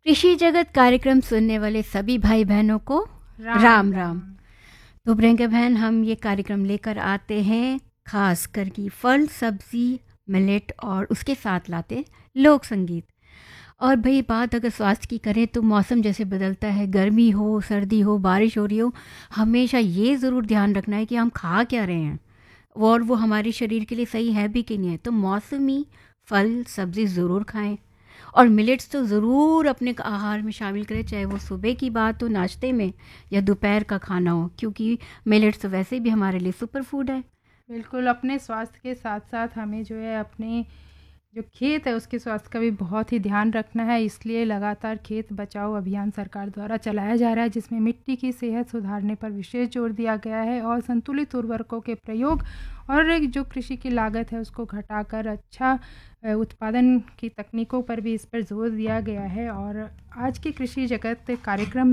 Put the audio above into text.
कृषि जगत कार्यक्रम सुनने वाले सभी भाई बहनों को राम राम। तो प्रियंका बहन, हम ये कार्यक्रम लेकर आते हैं खास कर की फल सब्जी मिलेट और उसके साथ लाते लोक संगीत। और भाई बात अगर स्वास्थ्य की करें तो मौसम जैसे बदलता है, गर्मी हो सर्दी हो बारिश हो रही हो, हमेशा ये ज़रूर ध्यान रखना है कि हम खा क्या रहे हैं और वो हमारे शरीर के लिए सही है भी कि नहीं है। तो मौसमी फल सब्ज़ी ज़रूर खाएं और मिलेट्स तो ज़रूर अपने आहार में शामिल करें, चाहे वो सुबह की बात हो नाश्ते में या दोपहर का खाना हो, क्योंकि मिलेट्स तो वैसे भी हमारे लिए सुपर फूड है। बिल्कुल, अपने स्वास्थ्य के साथ साथ हमें जो है अपने जो खेत है उसके स्वास्थ्य का भी बहुत ही ध्यान रखना है। इसलिए लगातार खेत बचाओ अभियान सरकार द्वारा चलाया जा रहा है, जिसमें मिट्टी की सेहत सुधारने पर विशेष जोर दिया गया है और संतुलित उर्वरकों के प्रयोग और एक जो कृषि की लागत है उसको घटाकर अच्छा उत्पादन की तकनीकों पर भी इस पर जोर दिया गया है। और आज के कृषि जगत कार्यक्रम